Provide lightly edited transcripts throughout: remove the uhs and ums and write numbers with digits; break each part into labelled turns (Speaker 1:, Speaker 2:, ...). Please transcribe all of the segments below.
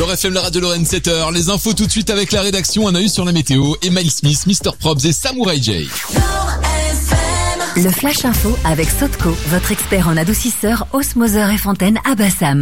Speaker 1: Beurre FM, la radio Lorraine, 7h. Les infos tout de suite avec la rédaction, un œil sur la météo. Et Miles Smith, Mr. Probs et Samurai J.
Speaker 2: Le Flash Info avec Sotco, votre expert en adoucisseur, osmoseur et fontaine à Bassam.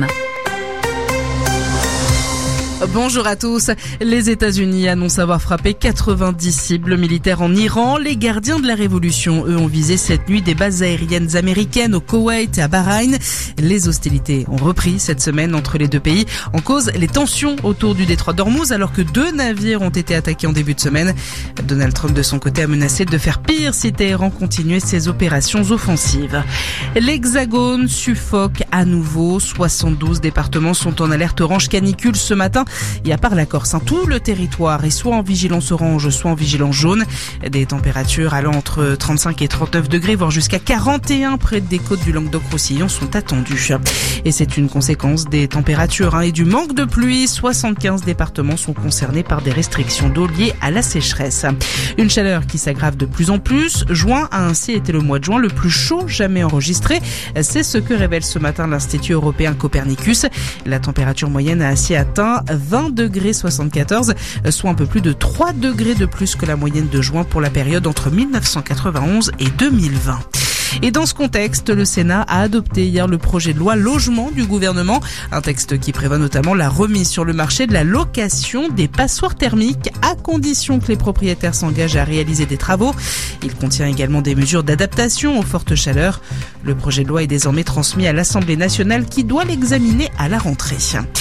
Speaker 3: Bonjour à tous. Les États-Unis annoncent avoir frappé 90 cibles militaires en Iran. Les gardiens de la révolution, eux, ont visé cette nuit des bases aériennes américaines au Koweït et à Bahreïn. Les hostilités ont repris cette semaine entre les deux pays. En cause, les tensions autour du détroit d'Ormuz, alors que 2 navires ont été attaqués en début de semaine. Donald Trump, de son côté, a menacé de faire pire si Téhéran continuait ses opérations offensives. L'Hexagone suffoque à nouveau. 72 départements sont en alerte orange canicule ce matin. Et à part la Corse, tout le territoire est soit en vigilance orange, soit en vigilance jaune. Des températures allant entre 35 et 39 degrés, voire jusqu'à 41 près des côtes du Languedoc-Roussillon sont attendues. Et c'est une conséquence des températures et du manque de pluie. 75 départements sont concernés par des restrictions d'eau liées à la sécheresse. Une chaleur qui s'aggrave de plus en plus. Juin a ainsi été le mois de juin le plus chaud jamais enregistré. C'est ce que révèle ce matin l'Institut européen Copernicus. La température moyenne a ainsi atteint 20 degrés 74, soit un peu plus de 3 degrés de plus que la moyenne de juin pour la période entre 1991 et 2020. Et dans ce contexte, le Sénat a adopté hier le projet de loi logement du gouvernement, un texte qui prévoit notamment la remise sur le marché de la location des passoires thermiques à condition que les propriétaires s'engagent à réaliser des travaux. Il contient également des mesures d'adaptation aux fortes chaleurs. Le projet de loi est désormais transmis à l'Assemblée nationale qui doit l'examiner à la rentrée.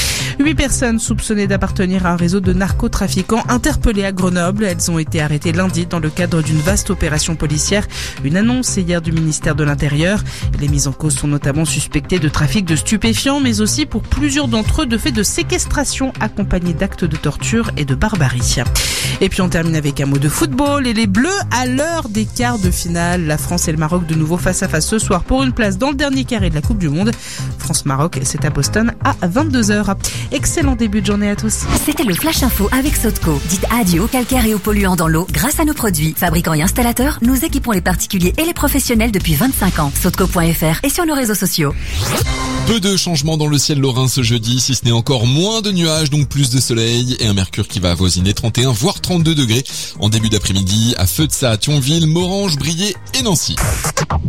Speaker 3: 8 personnes soupçonnées d'appartenir à un réseau de narcotrafiquants interpellées à Grenoble. Elles ont été arrêtées lundi dans le cadre d'une vaste opération policière. Une annonce hier du ministère de l'Intérieur. Les mises en cause sont notamment suspectées de trafic de stupéfiants, mais aussi pour plusieurs d'entre eux de faits de séquestration accompagnés d'actes de torture et de barbarie. Et puis on termine avec un mot de football et les Bleus à l'heure des quarts de finale. La France et le Maroc de nouveau face à face ce soir pour une place dans le dernier carré de la Coupe du Monde. France-Maroc, c'est à Boston à 22h. Excellent début de journée à tous.
Speaker 2: C'était le Flash Info avec Sotco. Dites adieu aux calcaires et aux polluants dans l'eau grâce à nos produits. Fabricants et installateurs, nous équipons les particuliers et les professionnels depuis 25 ans. Sotco.fr et sur nos réseaux sociaux.
Speaker 1: Peu de changements dans le ciel lorrain ce jeudi, si ce n'est encore moins de nuages, donc plus de soleil et un mercure qui va avoisiner 31 voire 32 degrés en début d'après-midi à Feudsat, Thionville, Morhange, Briey et Nancy.